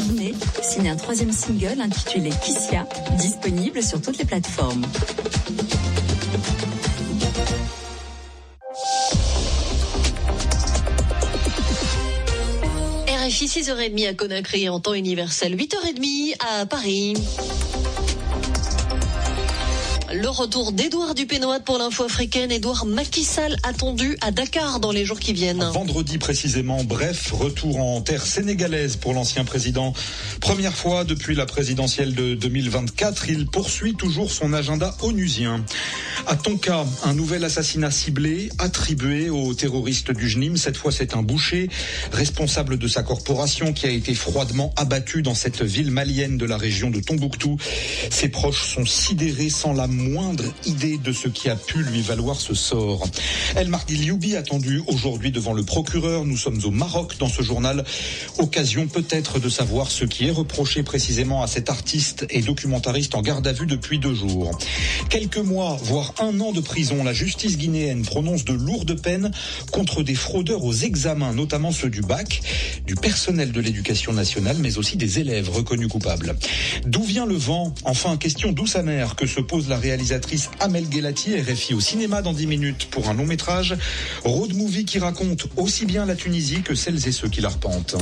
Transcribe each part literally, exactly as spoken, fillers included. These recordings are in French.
Guinée signe un troisième single intitulé Kissia, disponible sur toutes les plateformes. R F I six heures trente à Conakry en temps universel, huit heures trente à Paris. Le retour d'Edouard Dupénoat pour l'info africaine. Edouard, Macky Sall attendu à Dakar dans les jours qui viennent. Vendredi précisément, bref, retour en terre sénégalaise pour l'ancien président. Première fois depuis la présidentielle de deux mille vingt-quatre, il poursuit toujours son agenda onusien. À Tonka, un nouvel assassinat ciblé attribué aux terroristes du J N I M. Cette fois, c'est un boucher responsable de sa corporation qui a été froidement abattu dans cette ville malienne de la région de Tombouctou. Ses proches sont sidérés sans la moindre idée de ce qui a pu lui valoir ce sort. El Mardi Lioubi attendu aujourd'hui devant le procureur. Nous sommes au Maroc dans ce journal. Occasion peut-être de savoir ce qui est reproché précisément à cet artiste et documentariste en garde à vue depuis deux jours. Quelques mois, voire un an de prison. La justice guinéenne prononce de lourdes peines contre des fraudeurs aux examens, notamment ceux du bac, du personnel de l'éducation nationale, mais aussi des élèves reconnus coupables. D'où vient le vent ? Enfin, question douce amère que se pose la réalisatrice Amel Guelati, R F I au cinéma dans dix minutes pour un long métrage. Road movie qui raconte aussi bien la Tunisie que celles et ceux qui l'arpentent.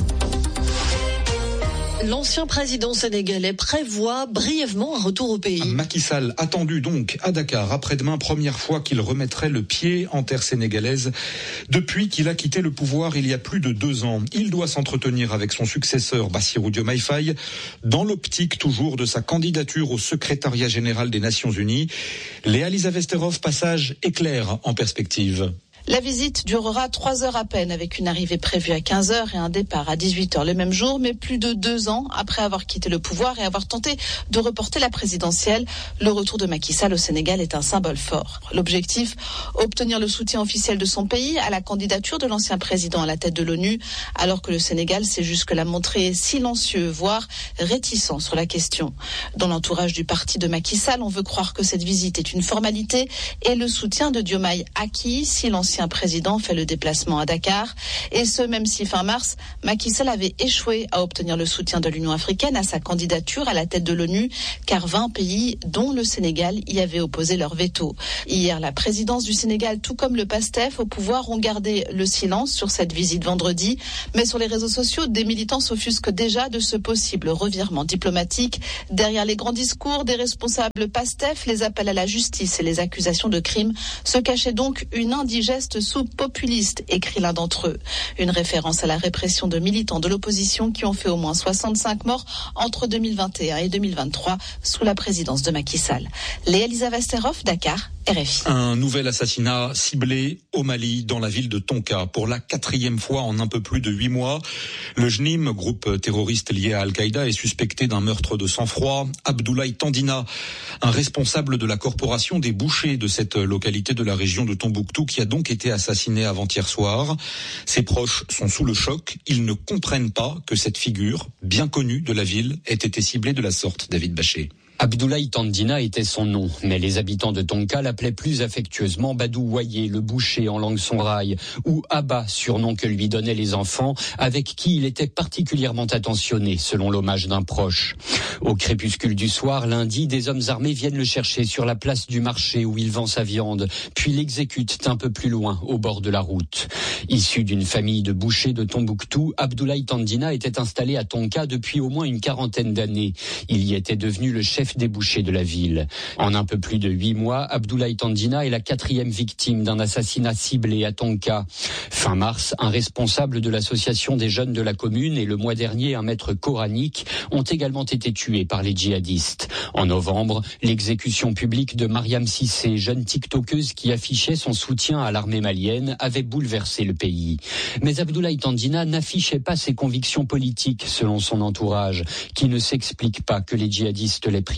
L'ancien président sénégalais prévoit brièvement un retour au pays. Macky Sall attendu donc à Dakar après-demain, première fois qu'il remettrait le pied en terre sénégalaise depuis qu'il a quitté le pouvoir il y a plus de deux ans. Il doit s'entretenir avec son successeur Bassirou Diomaye Faye dans l'optique toujours de sa candidature au secrétariat général des Nations Unies. Léa Lisa Vesterov, passage éclair en perspective. La visite durera trois heures à peine, avec une arrivée prévue à quinze heures et un départ à dix-huit heures le même jour, mais plus de deux ans après avoir quitté le pouvoir et avoir tenté de reporter la présidentielle, le retour de Macky Sall au Sénégal est un symbole fort. L'objectif, obtenir le soutien officiel de son pays à la candidature de l'ancien président à la tête de l'ONU, alors que le Sénégal s'est jusque-là montré silencieux, voire réticent sur la question. Dans l'entourage du parti de Macky Sall, on veut croire que cette visite est une formalité et le soutien de Diomaye acquis si l'ancien L'ancien président fait le déplacement à Dakar, et ce même si fin mars, Macky Sall avait échoué à obtenir le soutien de l'Union africaine à sa candidature à la tête de l'ONU, car vingt pays, dont le Sénégal, y avaient opposé leur veto. Hier, la présidence du Sénégal, tout comme le PASTEF au pouvoir, ont gardé le silence sur cette visite vendredi, mais sur les réseaux sociaux, des militants s'offusquent déjà de ce possible revirement diplomatique. Derrière les grands discours des responsables PASTEF, les appels à la justice et les accusations de crimes, se cachait donc une indigeste sous populiste, écrit l'un d'entre eux. Une référence à la répression de militants de l'opposition qui ont fait au moins soixante-cinq morts entre deux mille vingt et un et deux mille vingt-trois sous la présidence de Macky Sall. Léa Lisa Vesterov, Dakar, R F I. Un nouvel assassinat ciblé au Mali, dans la ville de Tonka. Pour la quatrième fois en un peu plus de huit mois, le J N I M, groupe terroriste lié à Al-Qaïda, est suspecté d'un meurtre de sang-froid. Abdoulaye Tandina, un responsable de la corporation des bouchers de cette localité de la région de Tombouctou, qui a donc été assassiné avant-hier soir. Ses proches sont sous le choc. Ils ne comprennent pas que cette figure, bien connue de la ville, ait été ciblée de la sorte. David Bachet. Abdoulaye Tandina était son nom, mais les habitants de Tonka l'appelaient plus affectueusement Badou Waye, le boucher en langue sonraille, ou Abba, surnom que lui donnaient les enfants, avec qui il était particulièrement attentionné, selon l'hommage d'un proche. Au crépuscule du soir, lundi, des hommes armés viennent le chercher sur la place du marché où il vend sa viande, puis l'exécutent un peu plus loin, au bord de la route. Issu d'une famille de bouchers de Tombouctou, Abdoulaye Tandina était installé à Tonka depuis au moins une quarantaine d'années. Il y était devenu le chef des bouchers de la ville. En un peu plus de huit mois, Abdoulaye Tandina est la quatrième victime d'un assassinat ciblé à Tonka. Fin mars, un responsable de l'association des jeunes de la commune et le mois dernier un maître coranique ont également été tués par les djihadistes. En novembre, l'exécution publique de Mariam Cissé, jeune tiktokeuse qui affichait son soutien à l'armée malienne, avait bouleversé le pays. Mais Abdoulaye Tandina n'affichait pas ses convictions politiques selon son entourage, qui ne s'explique pas que les djihadistes l'aient pris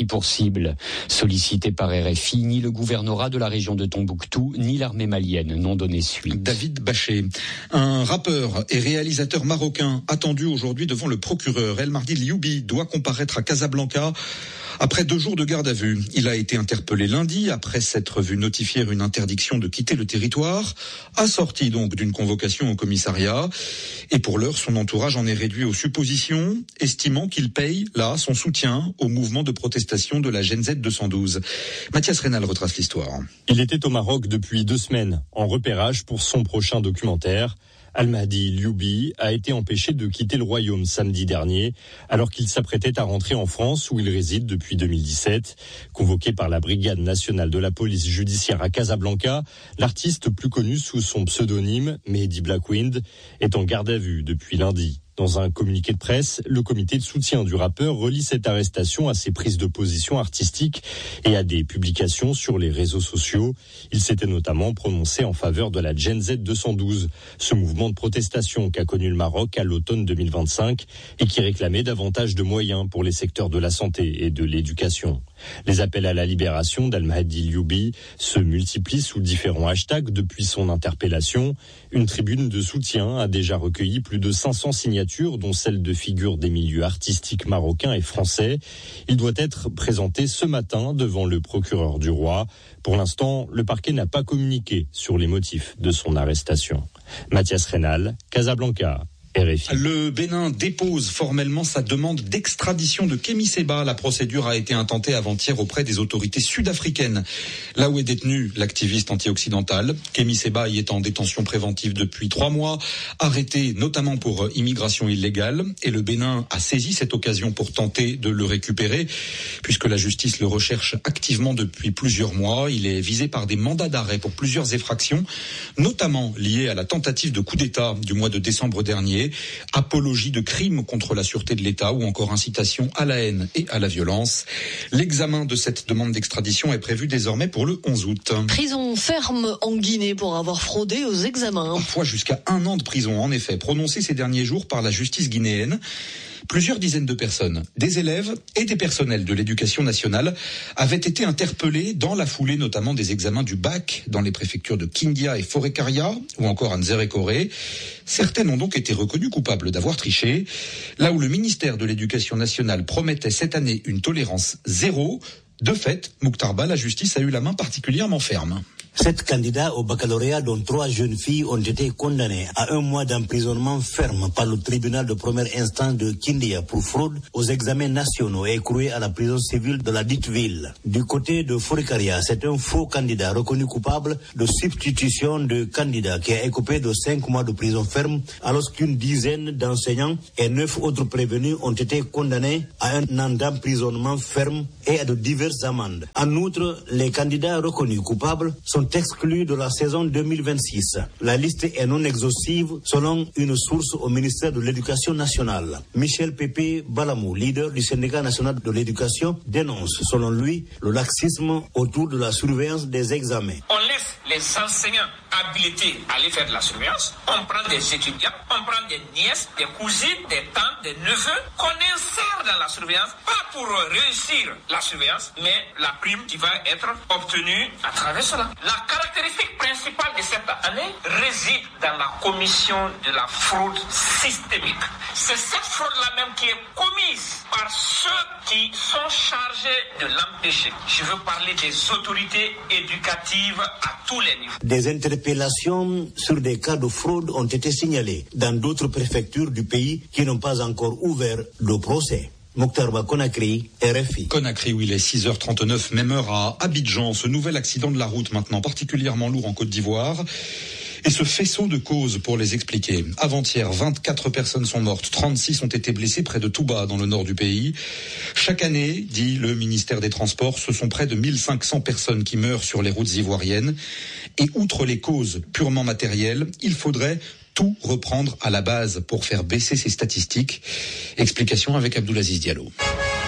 pris pour cible. Sollicité par R F I, ni le gouvernorat de la région de Tombouctou, ni l'armée malienne n'ont donné suite. David Baché, un rappeur et réalisateur marocain attendu aujourd'hui devant le procureur El Mardi Lioubi, doit comparaître à Casablanca après deux jours de garde à vue. Il a été interpellé lundi après s'être vu notifier une interdiction de quitter le territoire, assorti donc d'une convocation au commissariat. Et pour l'heure, son entourage en est réduit aux suppositions, estimant qu'il paye, là, son soutien au mouvement de protestation de la Gen Z deux cent douze. Mathias Rénal retrace l'histoire. Il était au Maroc depuis deux semaines, en repérage pour son prochain documentaire. Al Mahdi Lioubi a été empêché de quitter le royaume samedi dernier, alors qu'il s'apprêtait à rentrer en France où il réside depuis deux mille dix-sept. Convoqué par la Brigade nationale de la police judiciaire à Casablanca, l'artiste plus connu sous son pseudonyme, Mehdi Blackwind, est en garde à vue depuis lundi. Dans un communiqué de presse, le comité de soutien du rappeur relie cette arrestation à ses prises de position artistiques et à des publications sur les réseaux sociaux. Il s'était notamment prononcé en faveur de la Gen Z deux cent douze, ce mouvement de protestation qu'a connu le Maroc à l'automne deux mille vingt-cinq et qui réclamait davantage de moyens pour les secteurs de la santé et de l'éducation. Les appels à la libération d'Al Mahdi Lioubi se multiplient sous différents hashtags depuis son interpellation. Une tribune de soutien a déjà recueilli plus de cinq cents signatures, dont celles de figures des milieux artistiques marocains et français. Il doit être présenté ce matin devant le procureur du roi. Pour l'instant, le parquet n'a pas communiqué sur les motifs de son arrestation. Mathias Rénal, Casablanca. R F I. Le Bénin dépose formellement sa demande d'extradition de Kémy Séba. La procédure a été intentée avant-hier auprès des autorités sud-africaines, là où est détenu l'activiste anti-occidental. Kémy Séba y est en détention préventive depuis trois mois, arrêté notamment pour immigration illégale. Et le Bénin a saisi cette occasion pour tenter de le récupérer, puisque la justice le recherche activement depuis plusieurs mois. Il est visé par des mandats d'arrêt pour plusieurs effractions, notamment liées à la tentative de coup d'État du mois de décembre dernier, apologie de crimes contre la sûreté de l'État ou encore incitation à la haine et à la violence. L'examen de cette demande d'extradition est prévu désormais pour le onze août. Prison ferme en Guinée pour avoir fraudé aux examens. Parfois jusqu'à un an de prison, en effet, prononcé ces derniers jours par la justice guinéenne. Plusieurs dizaines de personnes, des élèves et des personnels de l'éducation nationale, avaient été interpellés dans la foulée notamment des examens du bac dans les préfectures de Kindia et Forêt-Caria ou encore à Nzérékoré. Certaines ont donc été reconnues coupables d'avoir triché. Là où le ministère de l'Éducation nationale promettait cette année une tolérance zéro, de fait, Mouktarba, la justice a eu la main particulièrement ferme. Sept candidats au baccalauréat, dont trois jeunes filles, ont été condamnés à un mois d'emprisonnement ferme par le tribunal de première instance de Kindia pour fraude aux examens nationaux et écroués à la prison civile de la dite ville. Du côté de Forêt-Caria, c'est un faux candidat reconnu coupable de substitution de candidat qui a écopé de cinq mois de prison ferme, alors qu'une dizaine d'enseignants et neuf autres prévenus ont été condamnés à un an d'emprisonnement ferme et à de diverses amendes. En outre, les candidats reconnus coupables sont exclus de la saison deux mille vingt-six. La liste est non exhaustive selon une source au ministère de l'Éducation nationale. Michel Pépé Balamou, leader du syndicat national de l'éducation, dénonce selon lui le laxisme autour de la surveillance des examens. On laisse les enseignants habilités à aller faire de la surveillance. On prend des étudiants, on prend des nièces, des cousines, des tantes, des neveux qu'on insère dans la surveillance, pas pour réussir la surveillance, mais la prime qui va être obtenue à travers cela. La caractéristique principale de cette année réside dans la commission de la fraude systémique. C'est cette fraude-là même qui est commise par ceux qui sont chargés de l'empêcher. Je veux parler des autorités éducatives à tous les niveaux. Des interpellations sur des cas de fraude ont été signalées dans d'autres préfectures du pays qui n'ont pas encore ouvert de procès. Mouktarba Conakry, R F I. Conakry, où il est six heures trente-neuf, même heure à Abidjan. Ce nouvel accident de la route maintenant particulièrement lourd en Côte d'Ivoire. Et ce faisceau de causes pour les expliquer. Avant-hier, vingt-quatre personnes sont mortes, trente-six ont été blessées près de Touba, dans le nord du pays. Chaque année, dit le ministère des Transports, ce sont près de mille cinq cents personnes qui meurent sur les routes ivoiriennes. Et outre les causes purement matérielles, il faudrait tout reprendre à la base pour faire baisser ces statistiques. Explication avec Abdoulaziz Diallo.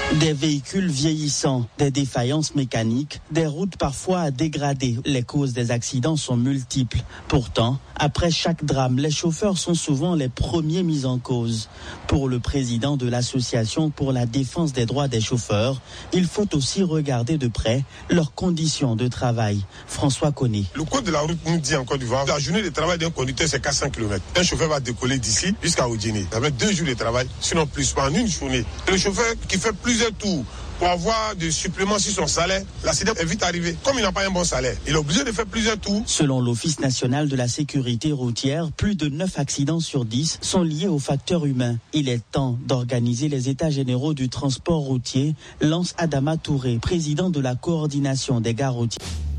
Des véhicules vieillissants, des défaillances mécaniques, des routes parfois dégradées. Les causes des accidents sont multiples. Pourtant, après chaque drame, les chauffeurs sont souvent les premiers mis en cause. Pour le président de l'Association pour la défense des droits des chauffeurs, il faut aussi regarder de près leurs conditions de travail. François Koné. Le code de la route nous dit en Côte d'Ivoire, la journée de travail d'un conducteur c'est quatre cents kilomètres. Un chauffeur va décoller d'ici jusqu'à Odjéné. Ça va être deux jours de travail, sinon plus, pas en une journée. Et le chauffeur qui fait plusieurs tours pour avoir des suppléments sur son salaire, l'accident est vite arrivé. Comme il n'a pas un bon salaire, il est obligé de faire plusieurs tours. Selon l'Office national de la sécurité routière, plus de neuf accidents sur dix sont liés aux facteurs humains. Il est temps d'organiser les états généraux du transport routier, lance Adama Touré, président de la coordination des gares routières.